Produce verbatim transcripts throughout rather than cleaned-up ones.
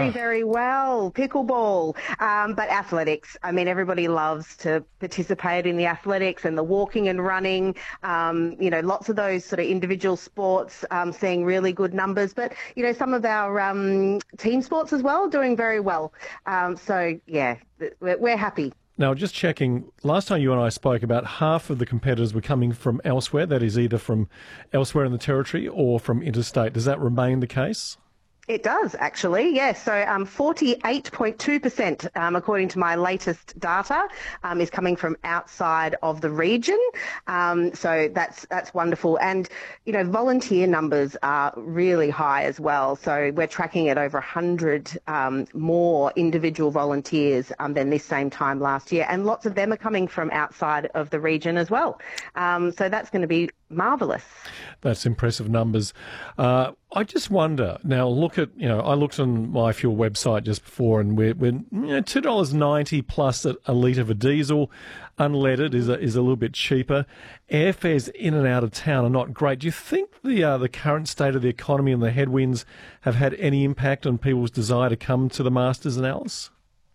very, very well. Pickleball. Um, but athletics. I mean, everybody loves to participate in the athletics and the walking and running. Um, you know, lots of those sort of individual sports um, seeing really good numbers. But, you know, some of our um, team sports as well doing very well. Um, so, yeah, we're, we're happy. Now, just checking, last time you and I spoke, about half of the competitors were coming from elsewhere, that is either from elsewhere in the territory or from interstate. Does that remain the case? It does, actually, yes. So um, forty-eight point two percent, um, according to my latest data, um, is coming from outside of the region. Um, so that's that's wonderful. And, you know, volunteer numbers are really high as well. So we're tracking at over one hundred um, more individual volunteers um, than this same time last year. And lots of them are coming from outside of the region as well. Um, so that's going to be marvellous. That's impressive numbers. Uh, I just wonder, now look at, you know, I looked on MyFuel website just before and we're, we're you know, two dollars ninety plus a, a litre of diesel. Unleaded is a, is a little bit cheaper. Airfares in and out of town are not great. Do you think the uh, the current state of the economy and the headwinds have had any impact on people's desire to come to the Masters and Alice?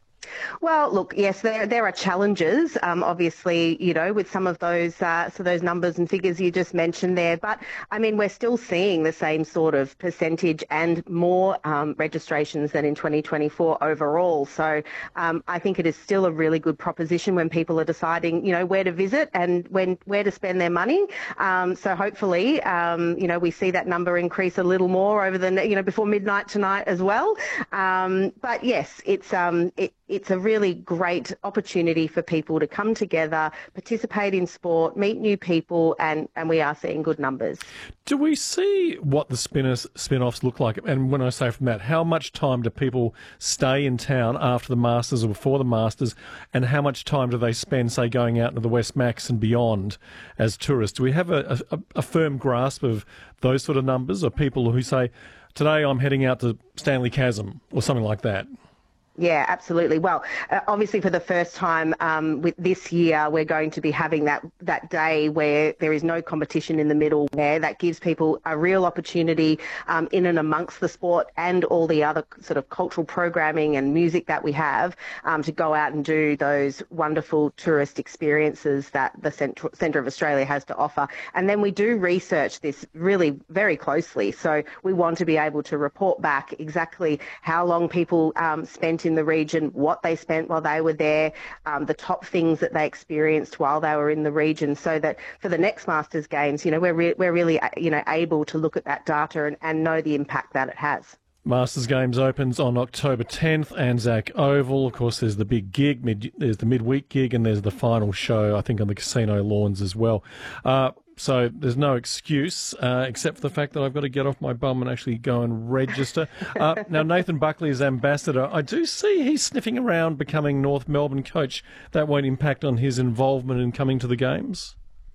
Well, look, yes, there there are challenges, um, obviously, you know, with some of those uh, so those numbers and figures you just mentioned there. But, I mean, we're still seeing the same sort of percentage and more um, registrations than in twenty twenty-four overall. So um, I think it is still a really good proposition when people are deciding, you know, where to visit and when where to spend their money. Um, so hopefully, um, you know, we see that number increase a little more over the, you know, before midnight tonight as well. Um, but, yes, it's um, it, It's a really great opportunity for people to come together, participate in sport, meet new people, and, and we are seeing good numbers. Do we see what the spinners, spin-offs look like? And when I say from that, how much time do people stay in town after the Masters or before the Masters, and how much time do they spend, say, going out into the West Max and beyond as tourists? Do we have a, a, a firm grasp of those sort of numbers, or people who say, today I'm heading out to Stanley Chasm or something like that? Yeah, absolutely. Well, uh, obviously for the first time um, with this year, we're going to be having that, that day where there is no competition in the middle, where that gives people a real opportunity um, in and amongst the sport and all the other sort of cultural programming and music that we have um, to go out and do those wonderful tourist experiences that the Central, Centre of Australia has to offer. And then we do research this really very closely. So we want to be able to report back exactly how long people um, spent in the region, what they spent while they were there, um, the top things that they experienced while they were in the region, so that for the next Masters Games, you know, we're re- we're really you know able to look at that data and, and know the impact that it has. Masters Games opens on October tenth, Anzac Oval. Of course, there's the big gig, mid, there's the midweek gig, and there's the final show, I think, on the casino lawns as well. Uh, So there's no excuse, uh, except for the fact that I've got to get off my bum and actually go and register. Uh, now, Nathan Buckley is ambassador. I do see he's sniffing around becoming North Melbourne coach. That won't impact on his involvement in coming to the games?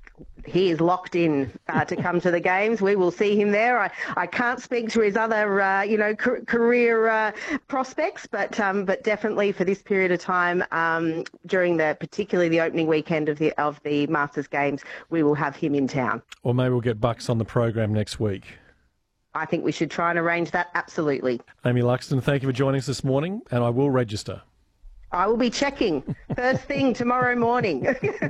He is locked in uh, to come to the games. We will see him there. I, I can't speak to his other, uh, you know, ca- career uh, prospects, but um, but definitely for this period of time, um, during the particularly the opening weekend of the of the Masters Games, we will have him in town. Or maybe we'll get Bucks on the program next week. I think we should try and arrange that. Absolutely. Amy Luxton, thank you for joining us this morning, and I will register. I will be checking first thing tomorrow morning.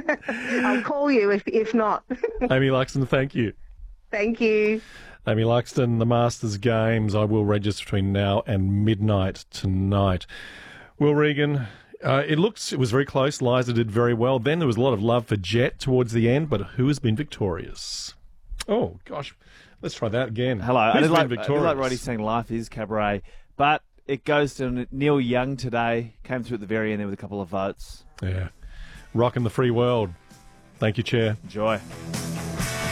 I'll call you if if not. Amy Luxton, thank you. Thank you. Amy Luxton, the Masters Games. I will register between now and midnight tonight. Will Regan, uh, it looks it was very close. Liza did very well. Then there was a lot of love for Jet towards the end, but who has been victorious? Oh, gosh. Let's try that again. Hello. Who's I did been like, victorious? I did like Roddy saying life is cabaret, but it goes to Neil Young today. Came through at the very end there with a couple of votes. Yeah. Rocking the free world. Thank you, Chair. Enjoy.